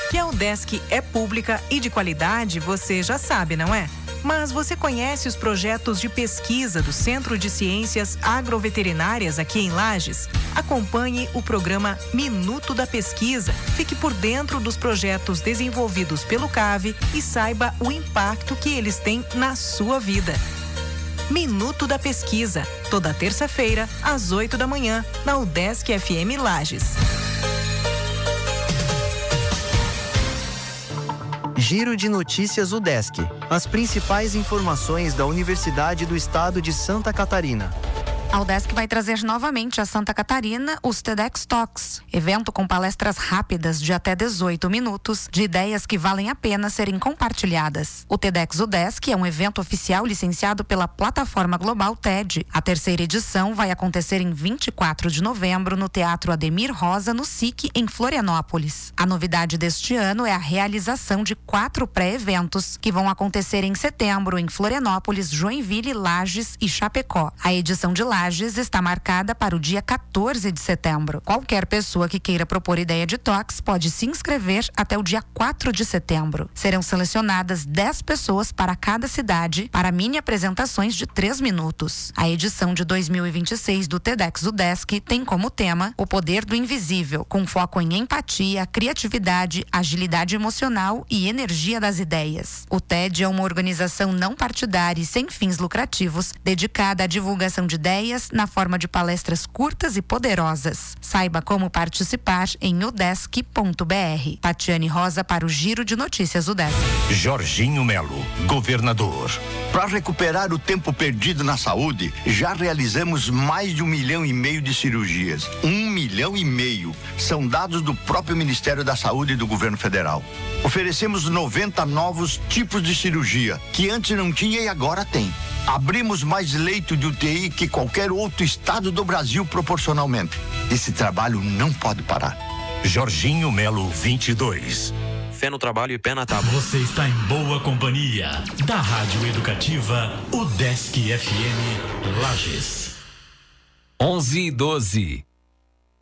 Que a UDESC é pública e de qualidade, você já sabe, não é? Mas você conhece os projetos de pesquisa do Centro de Ciências Agroveterinárias aqui em Lages? Acompanhe o programa Minuto da Pesquisa. Fique por dentro dos projetos desenvolvidos pelo CAV e saiba o impacto que eles têm na sua vida. Minuto da Pesquisa, toda terça-feira, às 8 da manhã, na UDESC FM Lages. Giro de Notícias UDESC. As principais informações da Universidade do Estado de Santa Catarina. A UDESC vai trazer novamente a Santa Catarina os TEDx Talks, evento com palestras rápidas de até 18 minutos, de ideias que valem a pena serem compartilhadas. O TEDx UDESC é um evento oficial licenciado pela plataforma global TED. A terceira edição vai acontecer em 24 de novembro no Teatro Ademir Rosa, no SIC, em Florianópolis. A novidade deste ano é a realização de 4 pré-eventos que vão acontecer em setembro em Florianópolis, Joinville, Lages e Chapecó. A edição de Lages está marcada para o dia 14 de setembro. Qualquer pessoa que queira propor ideia de talks pode se inscrever até o dia 4 de setembro. Serão selecionadas 10 pessoas para cada cidade para mini apresentações de 3 minutos. A edição de 2026 do TEDx UDESC tem como tema o poder do invisível, com foco em empatia, criatividade, agilidade emocional e energia das ideias. O TED é uma organização não partidária e sem fins lucrativos, dedicada à divulgação de ideias na forma de palestras curtas e poderosas. Saiba como participar em udesc.br. Tatiane Rosa para o Giro de Notícias UDESC. Jorginho Melo, governador. Para recuperar o tempo perdido na saúde, já realizamos mais de 1,5 milhão de cirurgias. 1,5 milhão. São dados do próprio Ministério da Saúde e do Governo Federal. Oferecemos 90 novos tipos de cirurgia, que antes não tinha e agora tem. Abrimos mais leito de UTI que qualquer outro estado do Brasil proporcionalmente. Esse trabalho não pode parar. Jorginho Melo 22. Fé no trabalho e pé na tábua. Você está em boa companhia da Rádio Educativa UDESC FM Lages. 11:12.